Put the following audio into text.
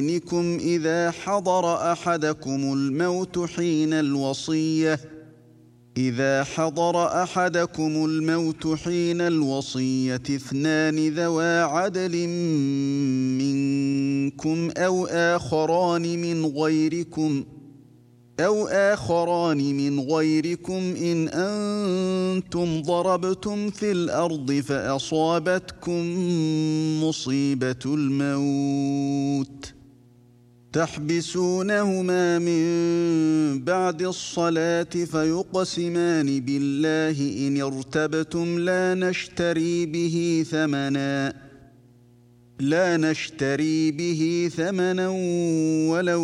منكم إذا حضر أحدكم الموت حين الوصية اثنان ذوا عدل منكم أو آخران من غيركم إن أنتم ضربتم في الأرض فأصابتكم مصيبة الموت تحبسونهما من بعد الصلاة فيقسمان بالله إن ارتبتم لا نشتري به ثمنا ولو